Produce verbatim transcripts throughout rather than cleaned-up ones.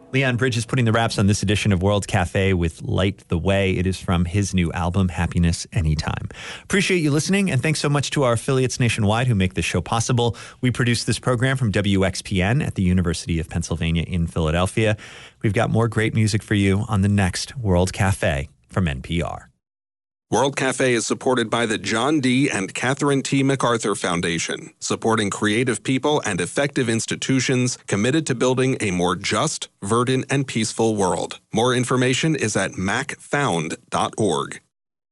Leon Bridge is putting the wraps on this edition of World Cafe with Light the Way. It is from his new album, Happiness Anytime. Appreciate you listening, and thanks so much to our affiliates nationwide who make this show possible. We produce this program from W X P N at the University of Pennsylvania in Philadelphia. We've got more great music for you on the next World Cafe from N P R. World Cafe is supported by the John D. and Catherine T. MacArthur Foundation, supporting creative people and effective institutions committed to building a more just, verdant, and peaceful world. More information is at mac found dot org.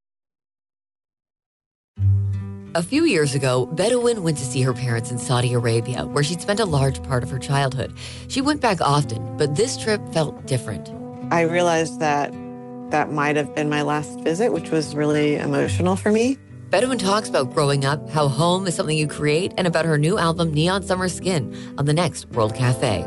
A few years ago, Bedouin went to see her parents in Saudi Arabia, where she'd spent a large part of her childhood. She went back often, but this trip felt different. I realized that that might have been my last visit, which was really emotional for me. Bedouin talks about growing up, how home is something you create, and about her new album, Neon Summer Skin, on the next World Cafe.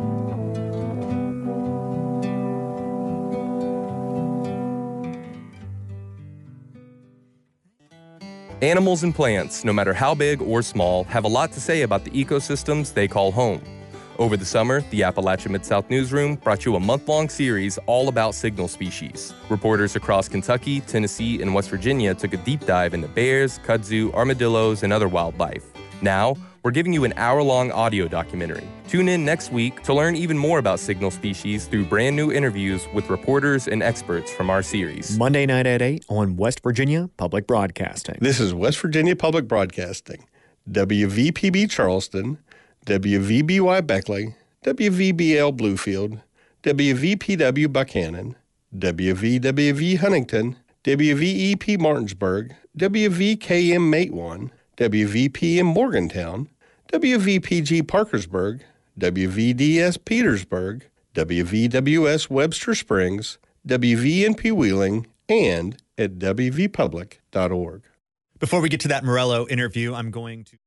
Animals and plants, no matter how big or small, have a lot to say about the ecosystems they call home. Over the summer, the Appalachia Mid-South Newsroom brought you a month-long series all about signal species. Reporters across Kentucky, Tennessee, and West Virginia took a deep dive into bears, kudzu, armadillos, and other wildlife. Now, we're giving you an hour-long audio documentary. Tune in next week to learn even more about signal species through brand new interviews with reporters and experts from our series. Monday night at eight on West Virginia Public Broadcasting. This is West Virginia Public Broadcasting, W V P B Charleston, W V B Y Beckley, W V B L Bluefield, W V P W Buchanan, W V W V Huntington, W V E P Martinsburg, W V K M Matewan, W V P M Morgantown, W V P G Parkersburg, W V D S Petersburg, W V W S Webster Springs, W V N P Wheeling, and at W V public dot org. Before we get to that Morello interview, I'm going to...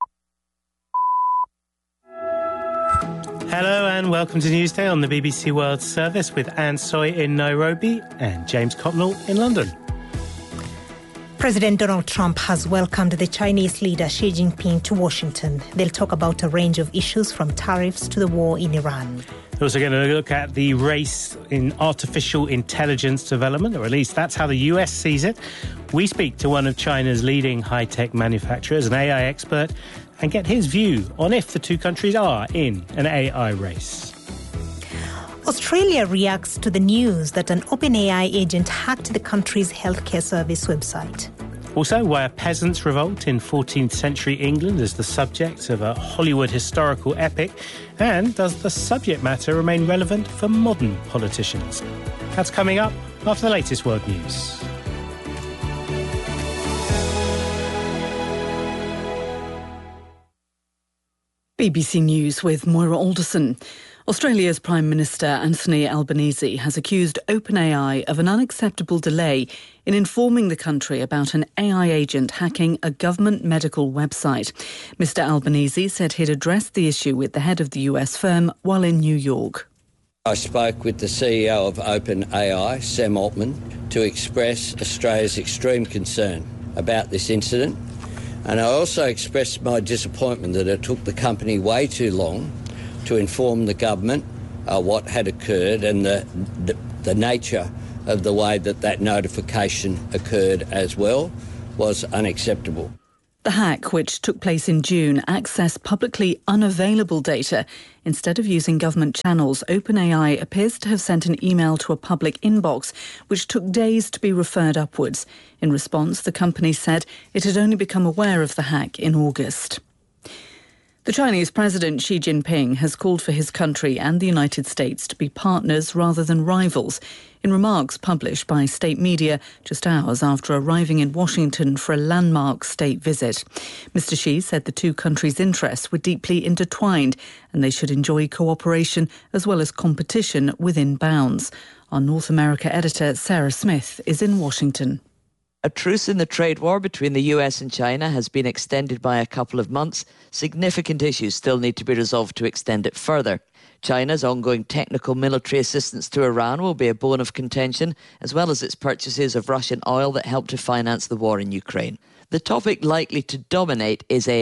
Hello and welcome to Newsday on the B B C World Service with Anne Soy in Nairobi and James Cotnell in London. President Donald Trump has welcomed the Chinese leader Xi Jinping to Washington. They'll talk about a range of issues from tariffs to the war in Iran. We're also going to look at the race in artificial intelligence development, or at least that's how the U S sees it. We speak to one of China's leading high-tech manufacturers, an A I expert, and get his view on if the two countries are in an A I race. Australia reacts to the news that an OpenAI agent hacked the country's healthcare service website. Also, why a peasants' revolt in fourteenth century England is the subject of a Hollywood historical epic, and does the subject matter remain relevant for modern politicians? That's coming up after the latest world news. B B C News with Moira Alderson. Australia's Prime Minister Anthony Albanese has accused OpenAI of an unacceptable delay in informing the country about an A I agent hacking a government medical website. Mr Albanese said he'd addressed the issue with the head of the U S firm while in New York. I spoke with the C E O of OpenAI, Sam Altman, to express Australia's extreme concern about this incident. And I also expressed my disappointment that it took the company way too long to inform the government uh, what had occurred and the, the the nature of the way that that notification occurred as well was unacceptable. The hack, which took place in June, accessed publicly unavailable data. Instead of using government channels, OpenAI appears to have sent an email to a public inbox, which took days to be referred upwards. In response, the company said it had only become aware of the hack in August. The Chinese President Xi Jinping has called for his country and the United States to be partners rather than rivals. In remarks published by state media just hours after arriving in Washington for a landmark state visit, Mister Xi said the two countries' interests were deeply intertwined and they should enjoy cooperation as well as competition within bounds. Our North America editor Sarah Smith is in Washington. A truce in the trade war between the U S and China has been extended by a couple of months. Significant issues still need to be resolved to extend it further. China's ongoing technical military assistance to Iran will be a bone of contention, as well as its purchases of Russian oil that help to finance the war in Ukraine. The topic likely to dominate is A I.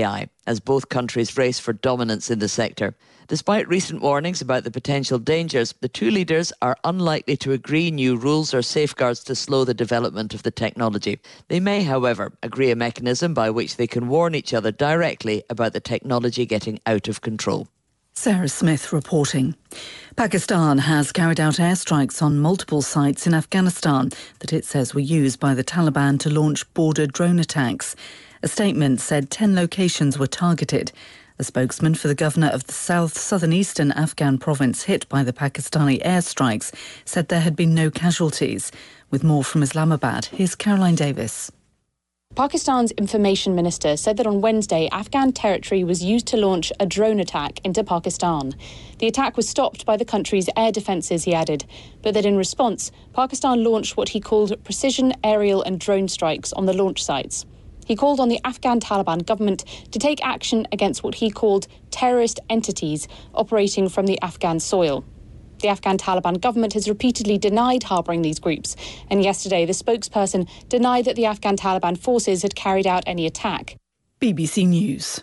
as both countries race for dominance in the sector. Despite recent warnings about the potential dangers, the two leaders are unlikely to agree new rules or safeguards to slow the development of the technology. They may, however, agree a mechanism by which they can warn each other directly about the technology getting out of control. Sarah Smith reporting. Pakistan has carried out airstrikes on multiple sites in Afghanistan that it says were used by the Taliban to launch border drone attacks. A statement said ten locations were targeted. A spokesman for the governor of the south southern eastern Afghan province hit by the Pakistani airstrikes said there had been no casualties. With more from Islamabad, here's Caroline Davis. Pakistan's information minister said that on Wednesday, Afghan territory was used to launch a drone attack into Pakistan. The attack was stopped by the country's air defences, he added, but that in response, Pakistan launched what he called precision aerial and drone strikes on the launch sites. He called on the Afghan Taliban government to take action against what he called terrorist entities operating from the Afghan soil. The Afghan Taliban government has repeatedly denied harbouring these groups, and yesterday the spokesperson denied that the Afghan Taliban forces had carried out any attack. B B C News.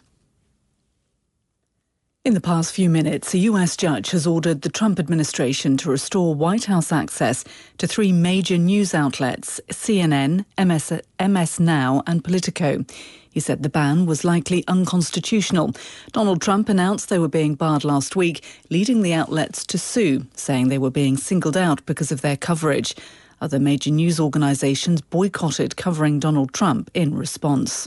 In the past few minutes, a U S judge has ordered the Trump administration to restore White House access to three major news outlets, C N N, M S, M S Now and Politico. He said the ban was likely unconstitutional. Donald Trump announced they were being barred last week, leading the outlets to sue, saying they were being singled out because of their coverage. Other major news organisations boycotted covering Donald Trump in response.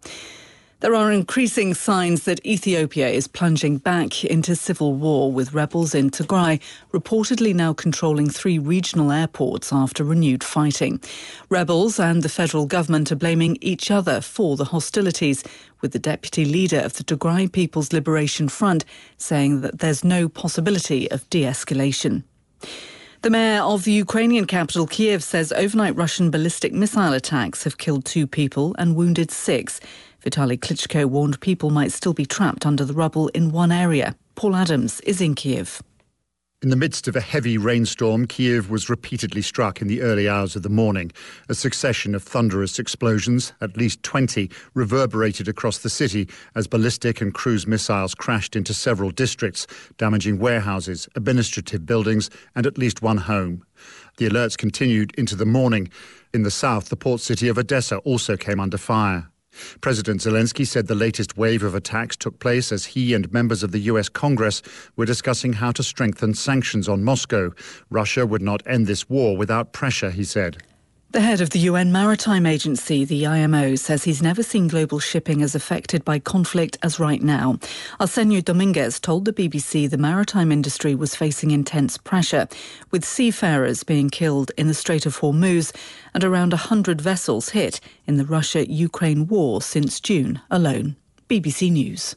There are increasing signs that Ethiopia is plunging back into civil war, with rebels in Tigray reportedly now controlling three regional airports after renewed fighting. Rebels and the federal government are blaming each other for the hostilities, with the deputy leader of the Tigray People's Liberation Front saying that there's no possibility of de-escalation. The mayor of the Ukrainian capital, Kiev, says overnight Russian ballistic missile attacks have killed two people and wounded six. Vitaly Klitschko warned people might still be trapped under the rubble in one area. Paul Adams is in Kiev. In the midst of a heavy rainstorm, Kiev was repeatedly struck in the early hours of the morning. A succession of thunderous explosions, at least twenty, reverberated across the city as ballistic and cruise missiles crashed into several districts, damaging warehouses, administrative buildings and at least one home. The alerts continued into the morning. In the south, the port city of Odessa also came under fire. President Zelensky said the latest wave of attacks took place as he and members of the U S Congress were discussing how to strengthen sanctions on Moscow. Russia would not end this war without pressure, he said. The head of the U N Maritime Agency, the I M O, says he's never seen global shipping as affected by conflict as right now. Arsenio Dominguez told the B B C the maritime industry was facing intense pressure, with seafarers being killed in the Strait of Hormuz and around one hundred vessels hit in the Russia-Ukraine war since June alone. B B C News.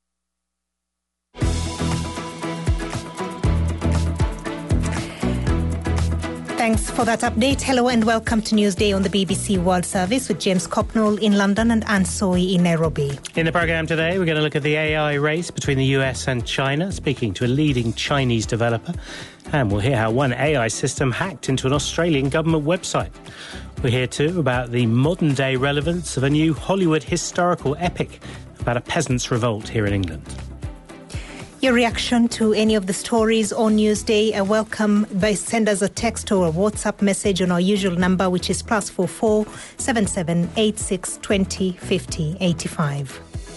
Thanks for that update. Hello and welcome to Newsday on the B B C World Service with James Copnall in London and Anne Soy in Nairobi. In the programme today, we're going to look at the A I race between the U S and China, speaking to a leading Chinese developer. And we'll hear how one A I system hacked into an Australian government website. We'll hear too about the modern-day relevance of a new Hollywood historical epic about a peasants' revolt here in England. Your reaction to any of the stories on Newsday are welcome. By send us a text or a WhatsApp message on our usual number, which is plus four four seven seven eight six twenty fifty eighty five.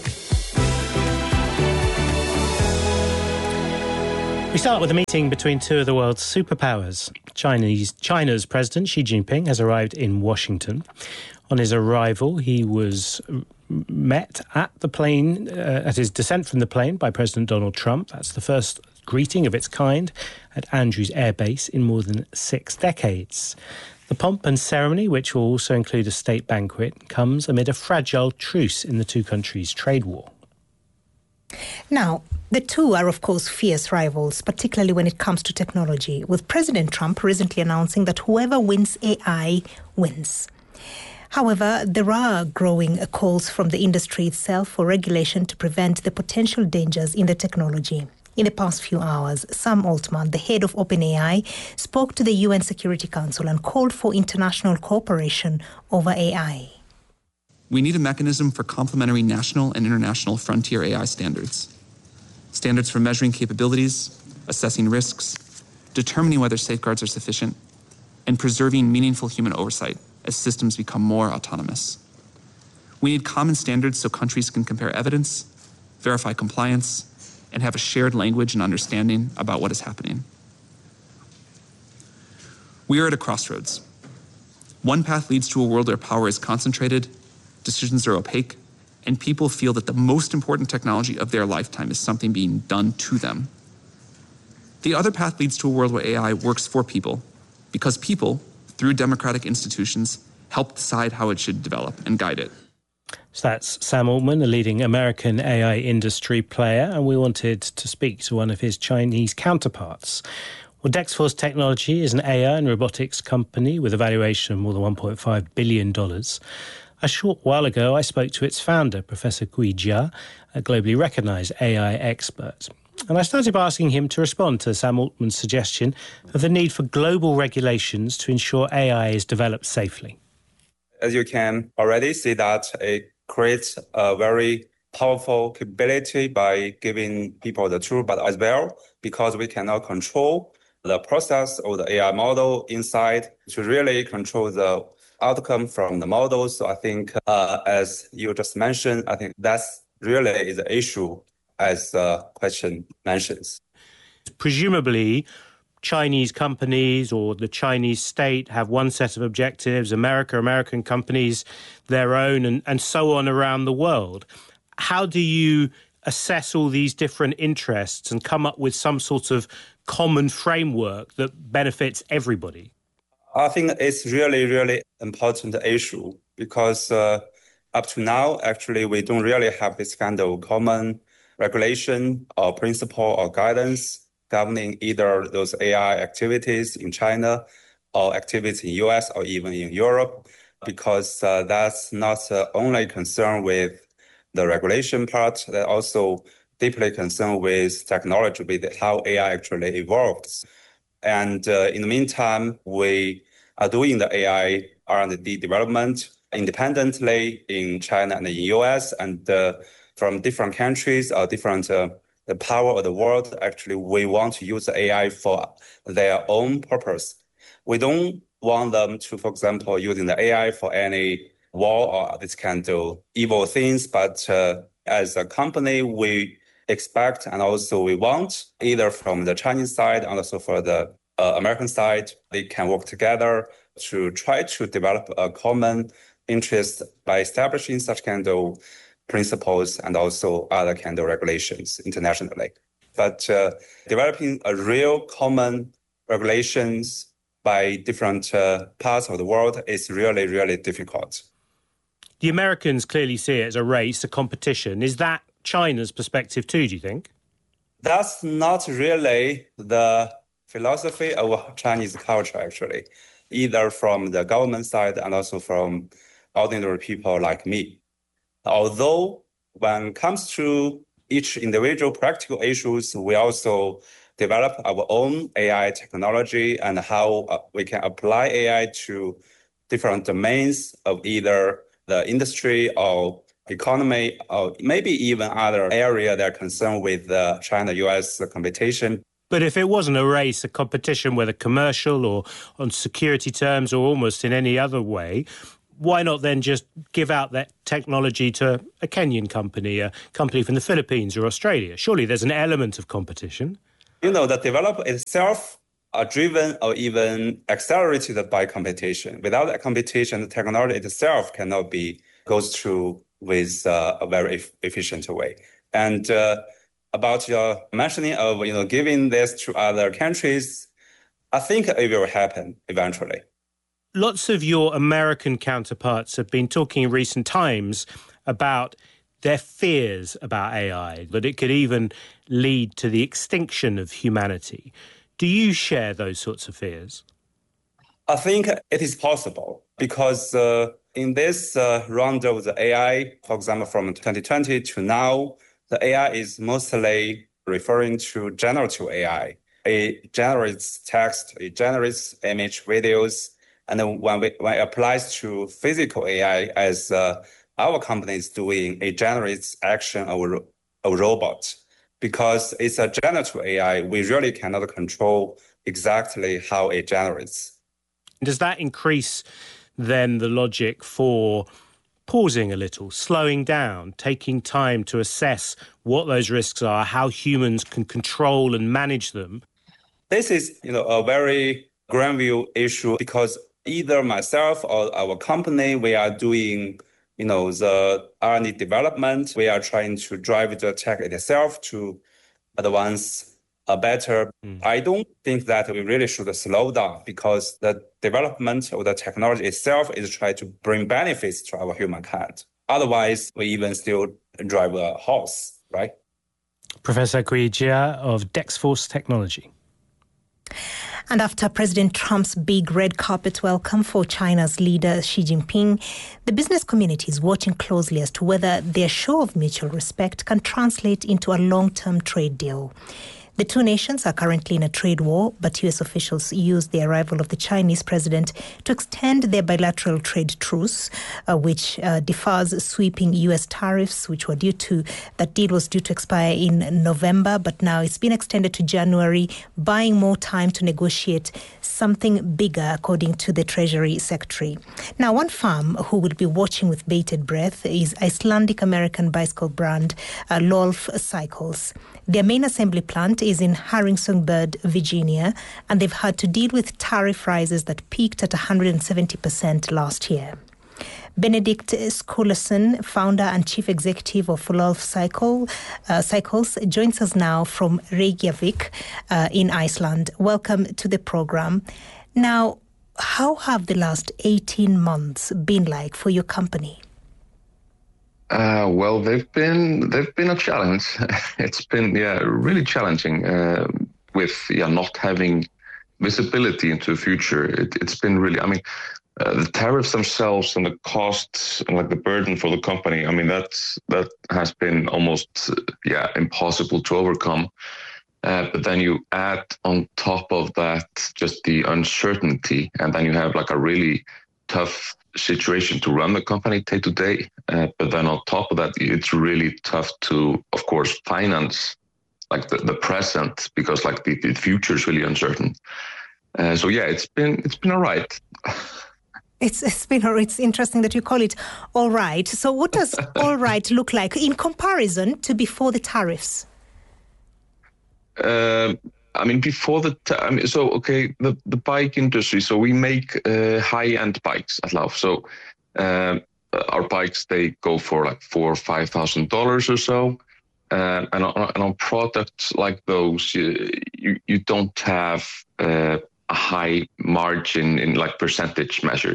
We start with a meeting between two of the world's superpowers. Chinese, China's President Xi Jinping has arrived in Washington. On his arrival, he was met at the plane, uh, at his descent from the plane by President Donald Trump. That's the first greeting of its kind at Andrews Air Base in more than six decades. The pomp and ceremony, which will also include a state banquet, comes amid a fragile truce in the two countries' trade war. Now, the two are, of course, fierce rivals, particularly when it comes to technology, with President Trump recently announcing that whoever wins A I wins. However, there are growing calls from the industry itself for regulation to prevent the potential dangers in the technology. In the past few hours, Sam Altman, the head of OpenAI, spoke to the U N Security Council and called for international cooperation over A I. we need a mechanism for complementary national and international frontier A I standards. Standards for measuring capabilities, assessing risks, determining whether safeguards are sufficient, and preserving meaningful human oversight as systems become more autonomous. We need common standards so countries can compare evidence, verify compliance, and have a shared language and understanding about what is happening. We are at a crossroads. One path leads to a world where power is concentrated, decisions are opaque, and people feel that the most important technology of their lifetime is something being done to them. The other path leads to a world where A I works for people, because people, through democratic institutions, help decide how it should develop and guide it. So that's Sam Altman, a leading American A I industry player, and we wanted to speak to one of his Chinese counterparts. Well, Dexforce Technology is an A I and robotics company with a valuation of more than one point five billion dollars. A short while ago, I spoke to its founder, Professor Gui Jia, a globally recognised A I expert. And I started by asking him to respond to Sam Altman's suggestion of the need for global regulations to ensure A I is developed safely. As you can already see that it creates a very powerful capability by giving people the tool, but as well, because we cannot control the process of the A I model inside to really control the outcome from the model. So I think, uh, as you just mentioned, I think that's really the issue as the question mentions. Presumably, Chinese companies or the Chinese state have one set of objectives, America, American companies, their own, and, and so on around the world. How do you assess all these different interests and come up with some sort of common framework that benefits everybody? I think it's really, really important issue because uh, up to now, actually, we don't really have this kind of common regulation or principle or guidance governing either those A I activities in China or activities in U S or even in Europe, because uh, that's not uh, only concerned with the regulation part, that also deeply concerned with technology, with how A I actually evolves. And uh, in the meantime, we are doing the A I R and D development independently in China and in the U S, and uh, from different countries or different uh, the power of the world, actually, we want to use the A I for their own purpose. We don't want them to, for example, using the A I for any war or this kind of evil things, but uh, as a company, we expect and also we want, either from the Chinese side and also for the uh, American side, they can work together to try to develop a common interest by establishing such kind of principles and also other kind of regulations internationally. But uh, developing a real common regulations by different uh, parts of the world is really, really difficult. The Americans clearly see it as a race, a competition. Is that China's perspective too, do you think? That's not really the philosophy of Chinese culture, actually, either from the government side and also from ordinary people like me. Although when it comes to each individual practical issues, we also develop our own A I technology and how uh, we can apply A I to different domains of either the industry or economy, or maybe even other area that are concerned with the China-U S competition. But if it wasn't a race, a competition, whether commercial or on security terms or almost in any other way, why not then just give out that technology to a Kenyan company, a company from the Philippines or Australia? Surely there's an element of competition. You know, the developer itself are driven or even accelerated by competition. Without that competition, the technology itself cannot be goes through with uh, a very e- efficient way. And uh, about your mentioning of, you know, giving this to other countries, I think it will happen eventually. Lots of your American counterparts have been talking in recent times about their fears about A I, that it could even lead to the extinction of humanity. Do you share those sorts of fears? I think it is possible because uh, in this uh, round of the A I, for example, from twenty twenty to now, the A I is mostly referring to generative A I. It generates text, it generates image, videos, and then when, we, when it applies to physical A I, as uh, our company is doing, it generates action of a, a robot. Because it's a generative A I, we really cannot control exactly how it generates. Does that increase then the logic for pausing a little, slowing down, taking time to assess what those risks are, how humans can control and manage them? This is, you know, a very grand view issue because either myself or our company, we are doing, you know, the R and D development. We are trying to drive the tech itself to advance a better. Mm. I don't think that we really should slow down because the development of the technology itself is trying to bring benefits to our humankind. Otherwise, we even still drive a horse, right? Professor Gui Jia of Dexforce Technology. And after President Trump's big red carpet welcome for China's leader Xi Jinping, the business community is watching closely as to whether their show of mutual respect can translate into a long-term trade deal. The two nations are currently in a trade war, but U S officials used the arrival of the Chinese president to extend their bilateral trade truce, uh, which uh, defers sweeping U S tariffs, which were due to, that deal was due to expire in November, but now it's been extended to January, buying more time to negotiate something bigger, according to the Treasury Secretary. Now, one firm who will be watching with bated breath is Icelandic-American bicycle brand uh, Lolf Cycles. Their main assembly plant is in Harrisonburg, Virginia, and they've had to deal with tariff rises that peaked at one hundred seventy percent last year. Benedict Skulason, founder and chief executive of Lolf Cycle, uh, Cycles, joins us now from Reykjavik uh, in Iceland. Welcome to the program. Now, how have the last eighteen months been like for your company? Uh, well, they've been they've been a challenge. It's been yeah really challenging uh, with yeah not having visibility into the future. It, it's been really. I mean, uh, the tariffs themselves and the costs and like the burden for the company. I mean, that's that has been almost yeah impossible to overcome. Uh, but then you add on top of that just the uncertainty, and then you have like a really tough situation to run the company day to day. Uh, but then on top of that, it's really tough to, of course, finance like the, the present because like the, the future is really uncertain. Uh, so yeah, it's been it's been all right. It's it's been it's interesting that you call it all right. So what does all right look like in comparison to before the tariffs? Uh, I mean, before the time, so, okay, the, the bike industry, so we make uh, high-end bikes at Lolf. So uh, our bikes, they go for like four or five thousand dollars or so. Uh, and, on, and on products like those, you, you, you don't have uh, a high margin in like percentage measured.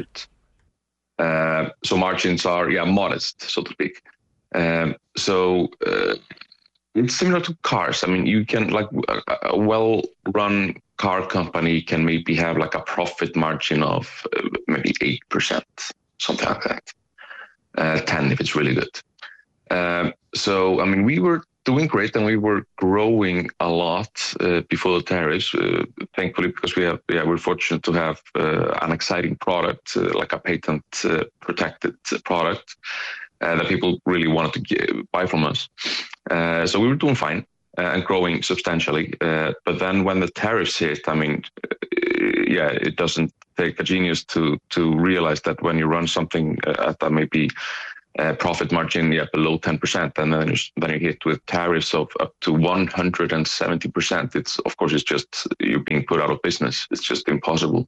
Uh, so margins are, yeah, modest, so to speak. Um, so... Uh, It's similar to cars. I mean, you can like a, a well-run car company can maybe have like a profit margin of uh, maybe eight percent, something like that. Uh, ten if it's really good. Um, so, I mean, we were doing great and we were growing a lot uh, before the tariffs, uh, thankfully, because we have, yeah, we're fortunate to have uh, an exciting product, uh, like a patent uh, protected product. Uh, that people really wanted to get, buy from us. Uh, so we were doing fine uh, and growing substantially. Uh, but then when the tariffs hit, I mean, uh, yeah, it doesn't take a genius to to realize that when you run something at a maybe uh, profit margin yeah, below ten percent, and then, then you hit with tariffs of up to one hundred seventy percent, it's, of course, it's just, you're being put out of business. It's just impossible.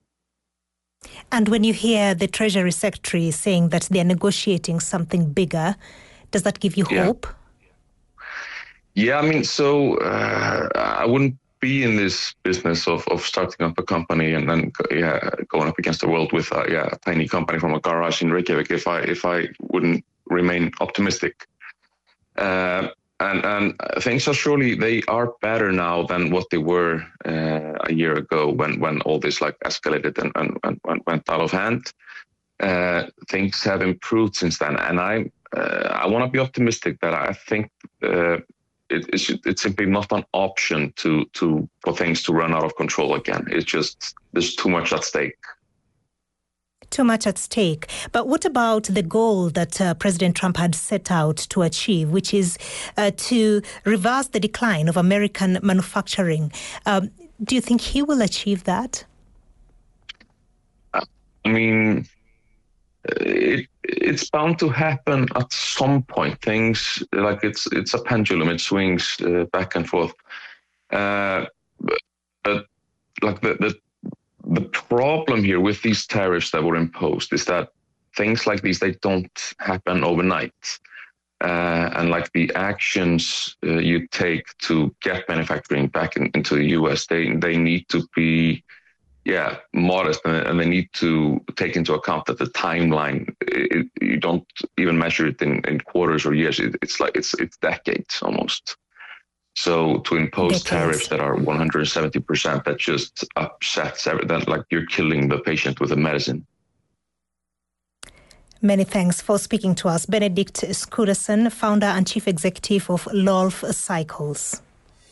And when you hear the Treasury Secretary saying that they're negotiating something bigger, does that give you yeah. hope? Yeah, I mean, so uh, I wouldn't be in this business of, of starting up a company and then yeah, going up against the world with a, yeah, a tiny company from a garage in Reykjavik if I if I wouldn't remain optimistic. Uh, And, and things are surely, they are better now than what they were uh, a year ago when, when all this like escalated and, and, and went out of hand. Uh, things have improved since then. And I uh, I want to be optimistic that I think uh, it, it's, it's simply not an option to, to for things to run out of control again. It's just, there's too much at stake. too much at stake. But what about the goal that uh, President Trump had set out to achieve, which is uh, to reverse the decline of American manufacturing? Um, do you think he will achieve that? I mean, it, it's bound to happen at some point. Things like it's it's a pendulum; it swings uh, back and forth. Uh, but, but like the, the the problem here with these tariffs that were imposed is that things like these, they don't happen overnight. Uh, and like the actions uh, you take to get manufacturing back in, into the U S, they they need to be, yeah, modest, and, and they need to take into account that the timeline, it, you don't even measure it in, in quarters or years. It, it's like it's it's decades almost. So to impose decades. Tariffs that are one hundred seventy percent, that just upsets everything. Like you're killing the patient with a medicine. Many thanks for speaking to us. Benedict Skudason, founder and chief executive of Lolf Cycles.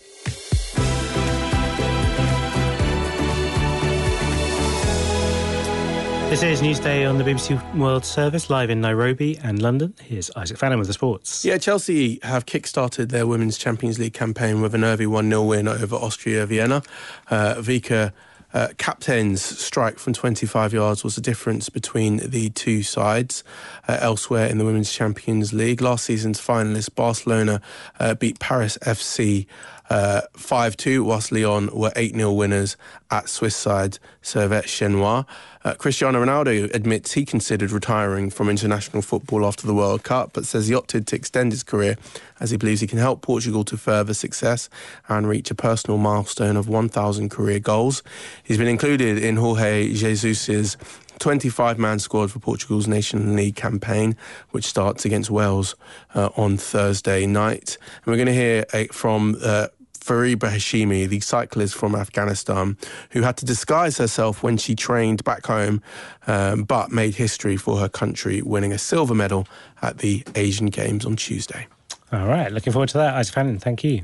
This is Newsday on the B B C World Service, live in Nairobi and London. Here's Isaac Fannin with the sports. Yeah, Chelsea have kick-started their Women's Champions League campaign with an early one nil win over Austria Vienna. Uh, Vika uh, captain's strike from twenty-five yards was the difference between the two sides. Uh, elsewhere in the Women's Champions League, last season's finalists Barcelona uh, beat Paris F C Uh, five two, whilst Lyon were eight nil winners at Swiss side Servette Chenois. Uh, Cristiano Ronaldo admits he considered retiring from international football after the World Cup, but says he opted to extend his career as he believes he can help Portugal to further success and reach a personal milestone of one thousand career goals. He's been included in Jorge Jesus's twenty-five man squad for Portugal's Nation League campaign, which starts against Wales uh, on Thursday night. And we're going to hear uh, from uh, Fariba Hashimi, the cyclist from Afghanistan, who had to disguise herself when she trained back home, um, but made history for her country, winning a silver medal at the Asian Games on Tuesday. All right, looking forward to that. Isaac Fannin, thank you.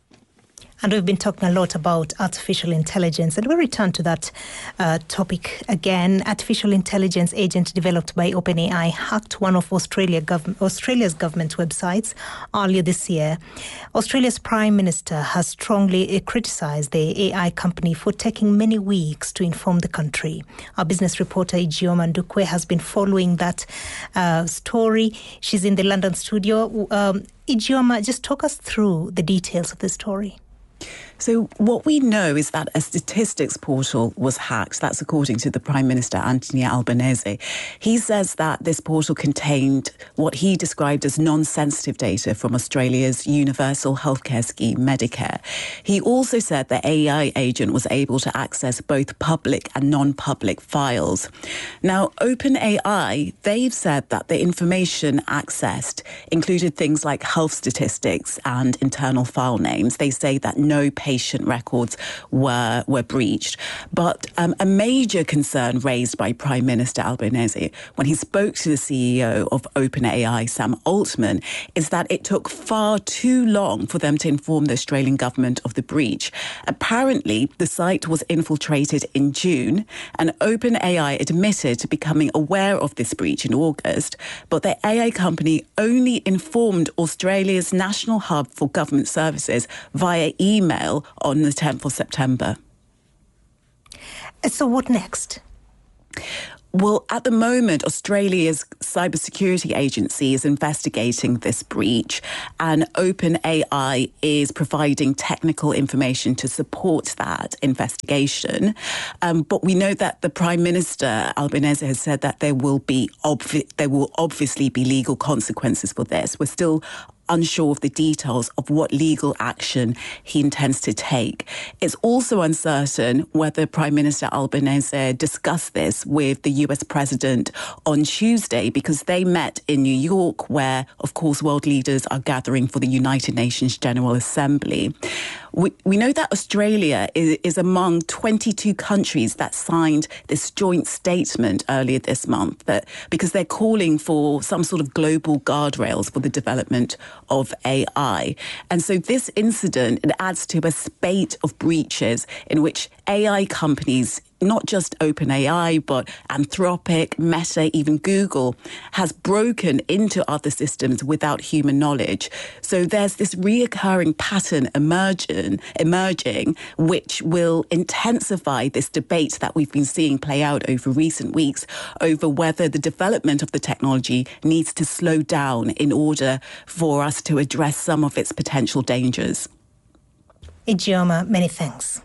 And we've been talking a lot about artificial intelligence, and we'll return to that uh, topic again. Artificial intelligence agent developed by OpenAI hacked one of Australia gov- Australia's government websites earlier this year. Australia's Prime Minister has strongly criticised the A I company for taking many weeks to inform the country. Our business reporter Ijeoma Ndukwe has been following that uh, story. She's in the London studio. Um, Ijeoma, just talk us through the details of the story. So what we know is that a statistics portal was hacked. That's according to the Prime Minister, Anthony Albanese. He says that this portal contained what he described as non-sensitive data from Australia's universal healthcare scheme, Medicare. He also said the A I agent was able to access both public and non-public files. Now, OpenAI, they've said that the information accessed included things like health statistics and internal file names. They say that no patient patient records were were breached. But um, a major concern raised by Prime Minister Albanese when he spoke to the C E O of OpenAI, Sam Altman, is that it took far too long for them to inform the Australian government of the breach. Apparently, the site was infiltrated in June, and OpenAI admitted to becoming aware of this breach in August, but the A I company only informed Australia's National Hub for Government Services via email on the tenth of September. So what next? Well, at the moment, Australia's cybersecurity agency is investigating this breach, and OpenAI is providing technical information to support that investigation. Um, but we know that the Prime Minister, Albanese, has said that there will be obvi- there will obviously be legal consequences for this. We're still unsure of the details of what legal action he intends to take. It's also uncertain whether Prime Minister Albanese discussed this with the U S President on Tuesday, because they met in New York, where, of course, world leaders are gathering for the United Nations General Assembly. We, we know that Australia is, is among twenty-two countries that signed this joint statement earlier this month, that because they're calling for some sort of global guardrails for the development of A I. And so this incident, it adds to a spate of breaches in which A I companies not just OpenAI, but Anthropic, Meta, even Google, has broken into other systems without human knowledge. So there's this reoccurring pattern emerging, emerging, which will intensify this debate that we've been seeing play out over recent weeks over whether the development of the technology needs to slow down in order for us to address some of its potential dangers. Ijeoma, many thanks.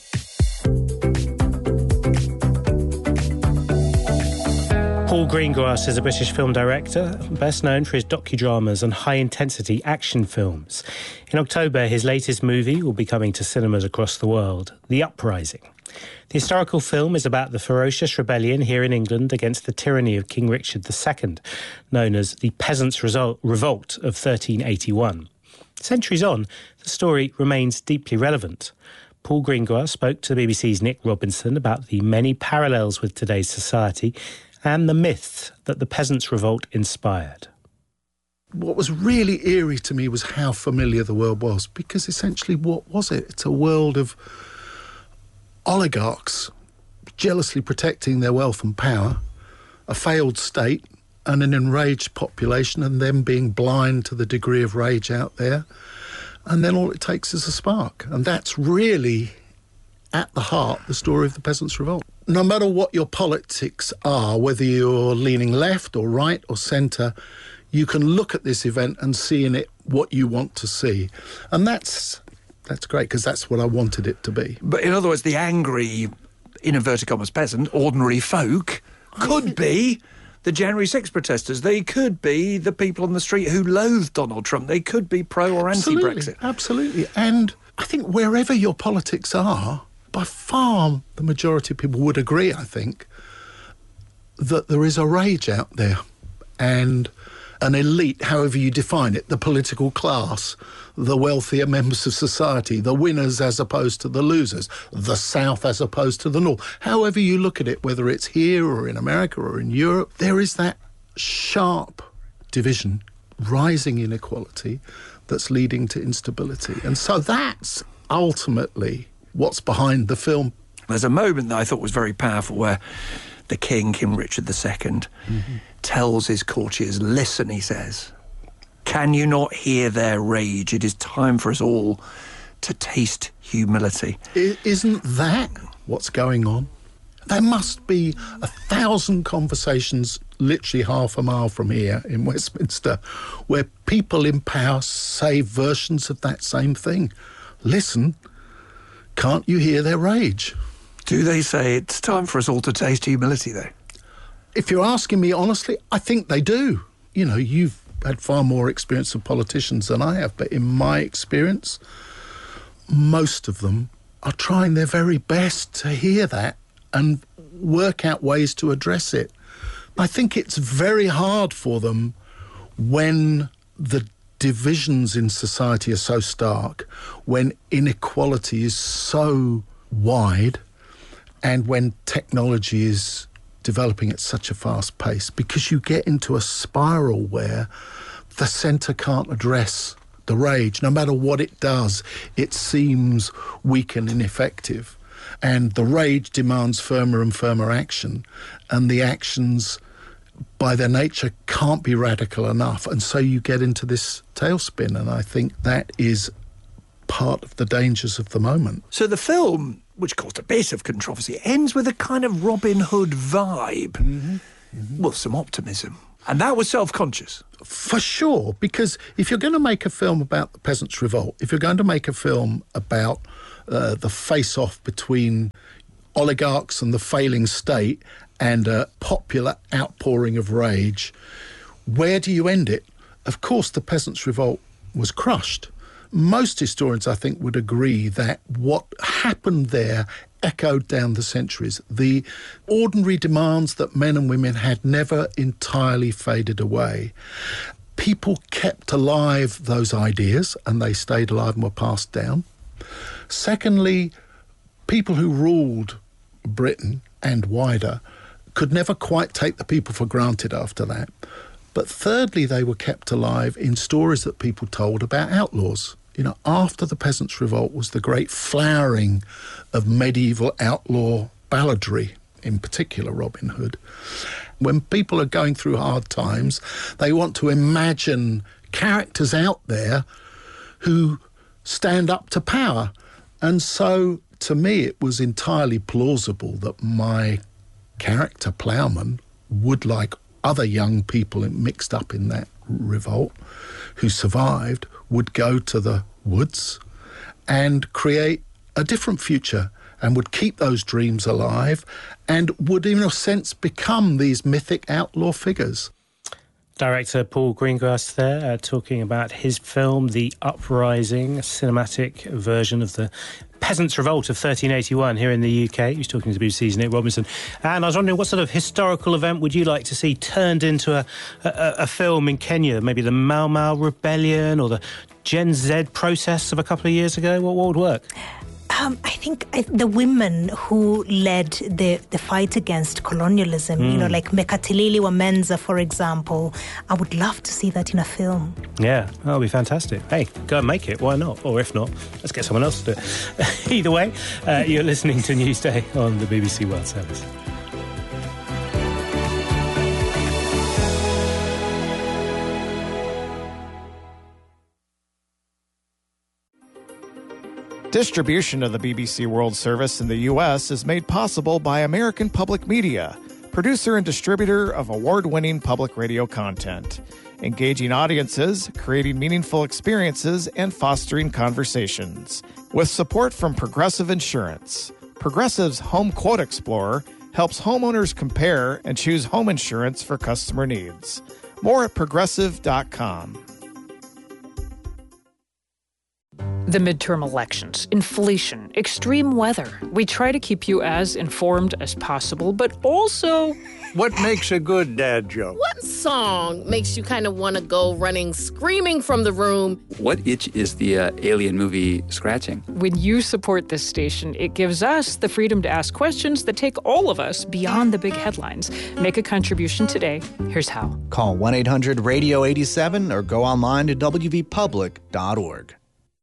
Paul Greengrass is a British film director, best known for his docudramas and high-intensity action films. In October, his latest movie will be coming to cinemas across the world, The Uprising. The historical film is about the ferocious rebellion here in England against the tyranny of King Richard the Second, known as the Peasants' Revolt of thirteen eighty-one. Centuries on, the story remains deeply relevant. Paul Greengrass spoke to the B B C's Nick Robinson about the many parallels with today's society and the myths that the Peasants' Revolt inspired. What was really eerie to me was how familiar the world was, because essentially what was it? It's a world of oligarchs jealously protecting their wealth and power, a failed state and an enraged population, and them being blind to the degree of rage out there. And then all it takes is a spark. And that's really, at the heart, the story of the Peasants' Revolt. No matter what your politics are, whether you're leaning left or right or centre, you can look at this event and see in it what you want to see. And that's that's great, because that's what I wanted it to be. But in other words, the angry, in inverted commas, peasant, ordinary folk, could be the January sixth protesters. They could be the people on the street who loathe Donald Trump. They could be pro or anti-Brexit. Absolutely. And I think wherever your politics are, by far the majority of people would agree, I think, that there is a rage out there. And an elite, however you define it, the political class, the wealthier members of society, the winners as opposed to the losers, the South as opposed to the North. However you look at it, whether it's here or in America or in Europe, there is that sharp division, rising inequality that's leading to instability. And so that's ultimately what's behind the film. There's a moment that I thought was very powerful where the king, King Richard the Second, mm-hmm. tells his courtiers, listen, he says, can you not hear their rage? It is time for us all to taste humility. I- isn't that what's going on? There must be a thousand conversations literally half a mile from here in Westminster where people in power say versions of that same thing. Listen, can't you hear their rage? Do they say it's time for us all to taste humility, though? If you're asking me honestly, I think they do. You know, you've had far more experience of politicians than I have, but in my experience, most of them are trying their very best to hear that and work out ways to address it. I think it's very hard for them when the divisions in society are so stark, when inequality is so wide, and when technology is developing at such a fast pace, because you get into a spiral where the centre can't address the rage. No matter what it does, it seems weak and ineffective. And the rage demands firmer and firmer action, and the actions by their nature can't be radical enough. And so you get into this tailspin, and I think that is part of the dangers of the moment. So the film, which caused a bit of controversy, ends with a kind of Robin Hood vibe. Mm-hmm. Mm-hmm. Well, some optimism. And that was self-conscious. For sure, because if you're going to make a film about the Peasants' Revolt, if you're going to make a film about uh, the face-off between oligarchs and the failing state and a popular outpouring of rage, where do you end it? Of course, the Peasants' Revolt was crushed. Most historians, I think, would agree that what happened there echoed down the centuries. The ordinary demands that men and women had never entirely faded away. People kept alive those ideas, and they stayed alive and were passed down. Secondly, people who ruled Britain and wider could never quite take the people for granted after that. But thirdly, they were kept alive in stories that people told about outlaws. You know, after the Peasants' Revolt was the great flowering of medieval outlaw balladry, in particular Robin Hood. When people are going through hard times, they want to imagine characters out there who stand up to power. And so, to me, it was entirely plausible that my character, Ploughman, would, like other young people mixed up in that revolt who survived, would go to the woods and create a different future and would keep those dreams alive and would, in a sense, become these mythic outlaw figures. Director Paul Greengrass there, uh, talking about his film, The Uprising, a cinematic version of the Peasants' Revolt of thirteen eighty-one here in the U K. He was talking to B B C's Nick Robinson. And I was wondering, what sort of historical event would you like to see turned into a, a, a film in Kenya? Maybe the Mau Mau Rebellion or the Gen Z process of a couple of years ago? What, what would work? Um, I think I, the women who led the, the fight against colonialism, mm. you know, like Mekatilili Wamenza, for example, I would love to see that in a film. Yeah, that would be fantastic. Hey, go and make it. Why not? Or if not, let's get someone else to do it. Either way, uh, you're listening to Newsday on the B B C World Service. Distribution of the B B C World Service in the U S is made possible by American Public Media, producer and distributor of award-winning public radio content, engaging audiences, creating meaningful experiences, and fostering conversations. With support from Progressive Insurance, Progressive's Home Quote Explorer helps homeowners compare and choose home insurance for customer needs. More at progressive dot com. The midterm elections, inflation, extreme weather. We try to keep you as informed as possible, but also... What makes a good dad joke? What song makes you kind of want to go running, screaming from the room? What itch is the uh, Alien movie scratching? When you support this station, it gives us the freedom to ask questions that take all of us beyond the big headlines. Make a contribution today. Here's how. Call one eight hundred radio eighty-seven or go online to w v public dot org.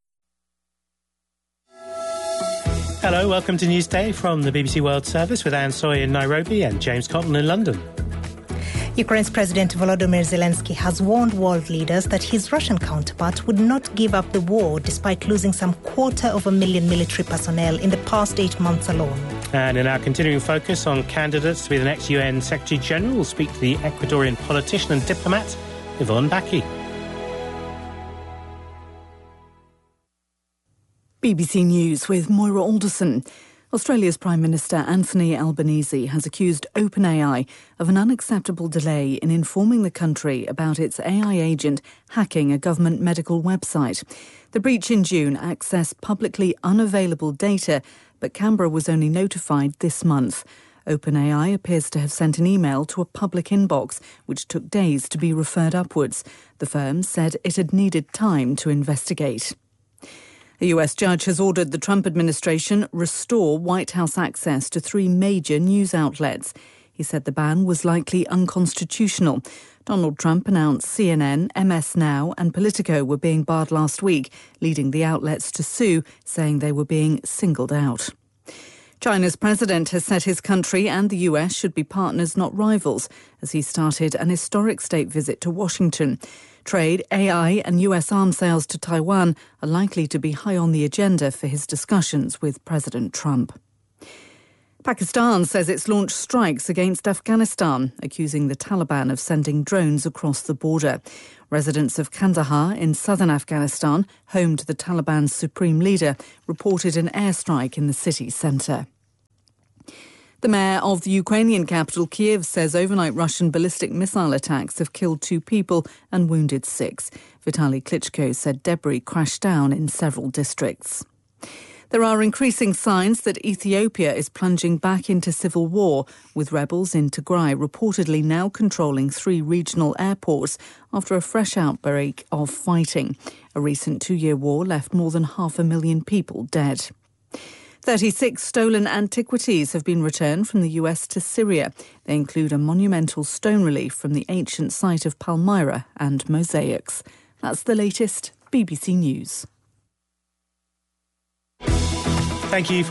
Hello, welcome to Newsday from the B B C World Service with Anne Soy in Nairobi and James Cotton in London. Ukraine's President Volodymyr Zelensky has warned world leaders that his Russian counterpart would not give up the war despite losing some quarter of a million military personnel in the past eight months alone. And in our continuing focus on candidates to be the next U N Secretary-General, we'll speak to the Ecuadorian politician and diplomat, Yvonne Baki. B B C News with Moira Alderson. Australia's Prime Minister Anthony Albanese has accused OpenAI of an unacceptable delay in informing the country about its A I agent hacking a government medical website. The breach in June accessed publicly unavailable data, but Canberra was only notified this month. OpenAI appears to have sent an email to a public inbox, which took days to be referred upwards. The firm said it had needed time to investigate. A U S judge has ordered the Trump administration restore White House access to three major news outlets. He said the ban was likely unconstitutional. Donald Trump announced C N N, M S Now and Politico were being barred last week, leading the outlets to sue, saying they were being singled out. China's president has said his country and the U S should be partners, not rivals, as he started an historic state visit to Washington. Trade, A I and U S arms sales to Taiwan are likely to be high on the agenda for his discussions with President Trump. Pakistan says it's launched strikes against Afghanistan, accusing the Taliban of sending drones across the border. Residents of Kandahar in southern Afghanistan, home to the Taliban's supreme leader, reported an airstrike in the city centre. The mayor of the Ukrainian capital, Kiev, says overnight Russian ballistic missile attacks have killed two people and wounded six. Vitaly Klitschko said debris crashed down in several districts. There are increasing signs that Ethiopia is plunging back into civil war, with rebels in Tigray reportedly now controlling three regional airports after a fresh outbreak of fighting. A recent two-year war left more than half a million people dead. thirty-six stolen antiquities have been returned from the U S to Syria. They include a monumental stone relief from the ancient site of Palmyra and mosaics. That's the latest B B C News. Thank you.